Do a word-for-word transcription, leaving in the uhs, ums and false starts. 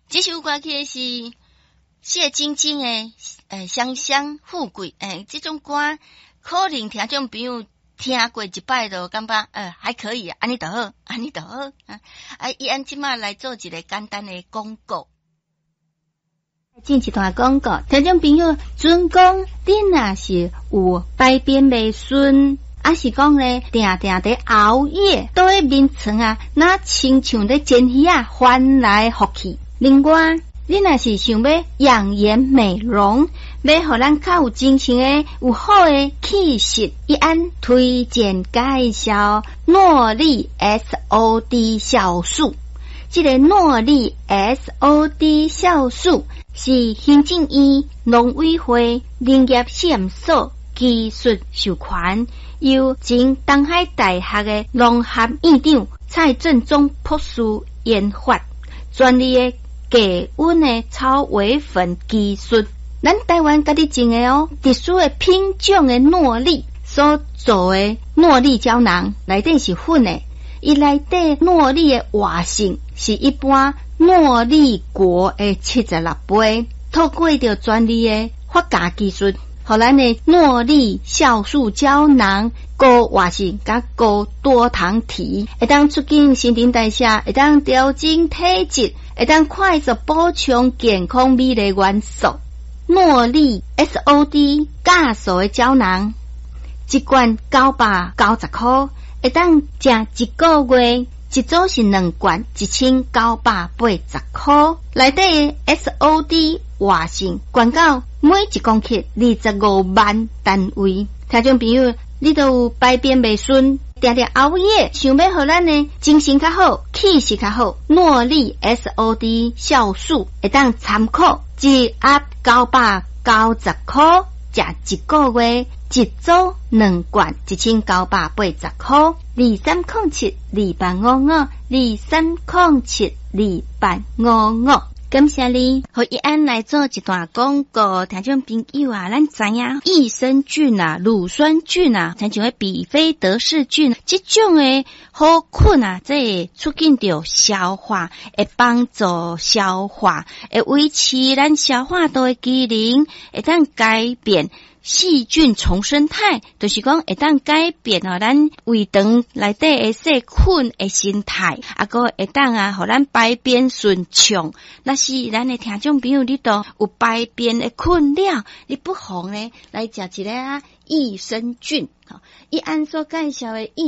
这首歌曲是谢晶晶的呃香香富贵，诶，这种歌可能听众朋友听过一摆就感觉呃还可以，安尼就好，安尼就好啊。啊，伊按即马来做一个简单的广告。进一段广告，听众朋友，准讲你若是有排便未顺，还是讲咧定定伫熬夜，倒喺眠床啊，那亲像咧煎鱼啊，翻来覆去。另外，你若是想要养颜美容，要互咱较有精神诶，有好诶气色，伊按推荐介绍诺丽 S O D 酵素。这个诺丽 S O D 酵素是行政院农委会林业试验所技术授权，由前东海大学的农学院长蔡正宗博士研发，专利的低温的草微粉技术，咱台湾家己种的哦，特殊的品种的诺丽所做的诺丽胶囊，内底是粉的。伊内底诺丽的活性是一般诺丽果的七十六倍，透过着专利的发芽技术，互咱的诺丽酵素胶囊高活性甲高多糖体，会当促进新陈代谢，会当调整体质，会当快速补充健康美丽元素。诺丽 S O D 加素的胶囊，一罐九百九十块。会当食一个月，一组是两罐，一千九百八十块。内底 S O D 活性悬到每一公克二十五万单位。听众朋友，你都有排便未顺，定定熬夜，想要互咱呢精神较好，气势较好，诺丽 S O D 酵素会当参考，一盒九百九十块，食一个月。一组两罐，一千九百八十块。二三零七二八五五，二三零七二八五五。感谢你，和伊安来做一段广告。听众朋友啊，咱知影益生菌啊、乳酸菌啊，像像比菲德氏菌，这种诶好菌啊，这会促进着消化，会帮助消化，会维持咱消化道的机能，会当改变。细菌重生态，就是讲会当改变哦，咱胃肠内底的细菌的生态，啊个会当啊，互咱排便顺畅。那是咱的听众朋友，你都有排便的困扰，你不妨呢来食一个啊益生菌，吼，伊按所介绍的益。